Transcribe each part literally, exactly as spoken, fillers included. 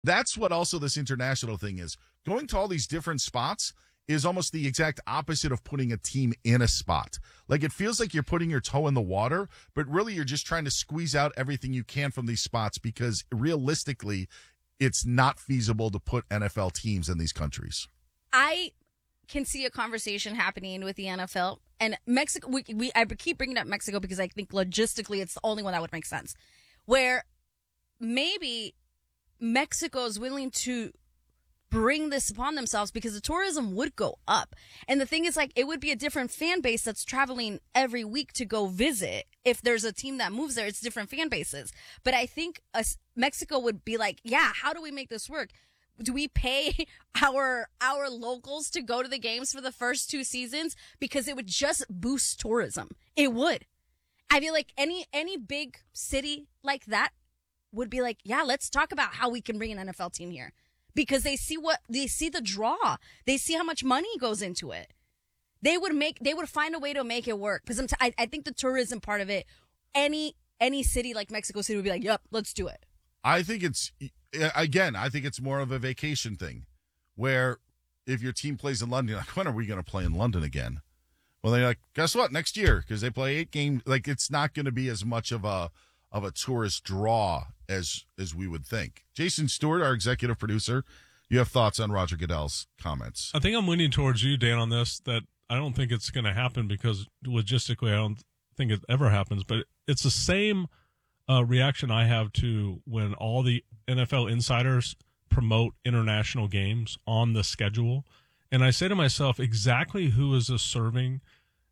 That's what also this international thing is. Going to all these different spots is almost the exact opposite of putting a team in a spot. Like, it feels like you're putting your toe in the water, but really you're just trying to squeeze out everything you can from these spots because realistically, it's not feasible to put N F L teams in these countries. I can see a conversation happening with the N F L and Mexico. We, we I keep bringing up Mexico because I think logistically it's the only one that would make sense. Where maybe Mexico is willing to bring this upon themselves because the tourism would go up. And the thing is, like, it would be a different fan base that's traveling every week to go visit. If there's a team that moves there, it's different fan bases. But I think uh, Mexico would be like, yeah, how do we make this work? Do we pay our our locals to go to the games for the first two seasons? Because it would just boost tourism. It would. I feel like any any big city like that would be like, yeah, let's talk about how we can bring an N F L team here. Because they see what, they see the draw. They see how much money goes into it. They would make, they would find a way to make it work. Because t- I, I think the tourism part of it, any, any city like Mexico City would be like, yep, let's do it. I think it's, again, I think it's more of a vacation thing where if your team plays in London, you're like, when are we going to play in London again? Well, they're like, guess what? Next year, because they play eight games. Like, it's not going to be as much of a, of a tourist draw as as we would think. Jason Stewart, our executive producer, you have thoughts on Roger Goodell's comments? I think I'm leaning towards you, Dan, on this, that I don't think it's going to happen because logistically I don't think it ever happens, but it's the same uh, reaction I have to when all the N F L insiders promote international games on the schedule. And I say to myself, exactly who is this serving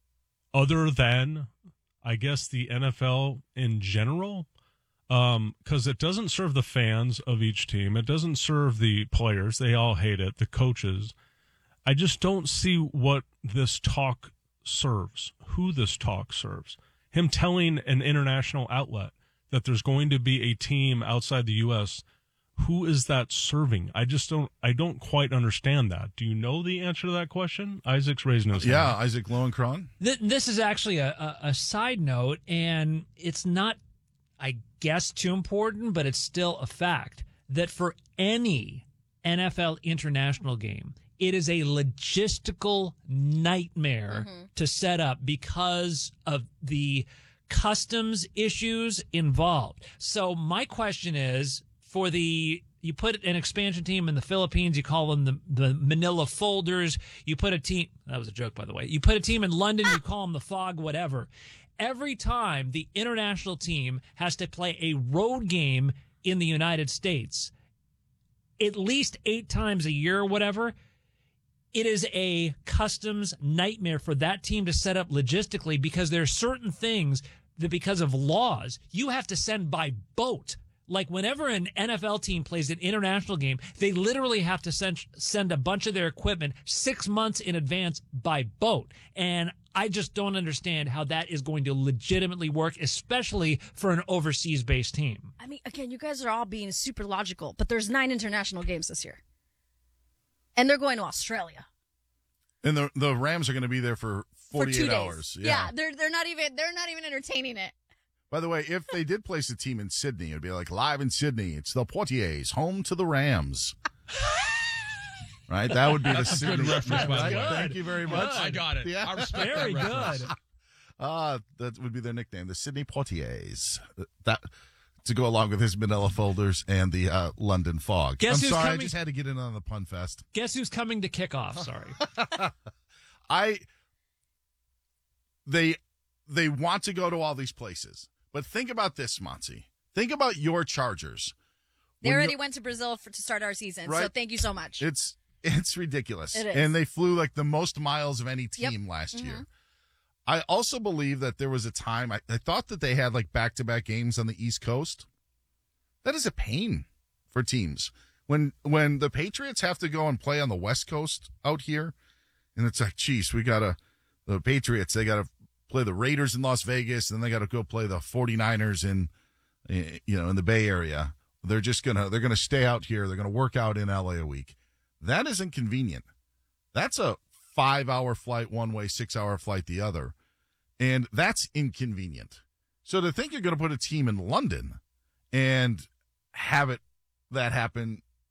other than, I guess, the N F L in general? Um, cause it doesn't serve the fans of each team. It doesn't serve the players. They all hate it. The coaches. I just don't see what this talk serves, who this talk serves. Him telling an international outlet that there's going to be a team outside the U S, who is that serving? I just don't, I don't quite understand that. Do you know the answer to that question? Isaac's raising his hand. Yeah, Isaac Lowenkron. Th- this is actually a, a, a side note, and it's not, I guess, too important, but it's still a fact that for any N F L international game, it is a logistical nightmare mm-hmm. to set up because of the customs issues involved. So my question is, for the, you put an expansion team in the Philippines, you call them the, the Manila Folders. You put a team, that was a joke, by the way. You put a team in London, you call them the Fog, whatever. Every time the international team has to play a road game in the United States, at least eight times a year or whatever, it is a customs nightmare for that team to set up logistically because there are certain things that because of laws, you have to send by boat. Like whenever an N F L team plays an international game, they literally have to send send a bunch of their equipment six months in advance by boat. And I just don't understand how that is going to legitimately work, especially for an overseas-based team. I mean, again, you guys are all being super logical, but there's nine international games this year. And they're going to Australia. And the the Rams are going to be there for forty-eight for two days. hours. Yeah. yeah, they're they're not even they're not even entertaining it. By the way, if they did place a team in Sydney, it'd be like live in Sydney. It's the Portiers, home to the Rams. Right? That would be That's the a Sydney. good reference, by Right? the way. Thank you very much. I got it. Yeah. I respect Very that reference. good. Ah, that would be their nickname, the Sydney Portiers. That to go along with his Manila Folders and the uh, London Fog. Guess I'm who's sorry, coming- I just had to get in on the pun fest. Guess who's coming to kick off? Sorry. I they they want to go to all these places. But think about this, Monty. Think about your Chargers. They When already you're- went to Brazil for, to start our season, so Right. thank you so much. It's it's ridiculous. It is. And they flew like the most miles of any team Yep. last Mhm. year. I also believe that there was a time, I, I thought that they had like back-to-back games on the East Coast. That is a pain for teams. When when the Patriots have to go and play on the West Coast out here, and it's like, geez, we got to, the Patriots, they got to play the Raiders in Las Vegas, and then they got to go play the 49ers in, you know, in the Bay Area. They're just going to, they're going to stay out here. They're going to work out in L A a week. That is inconvenient. That's a five-hour flight one way, six-hour flight the other. And that's inconvenient. So to think you're going to put a team in London and have it that happen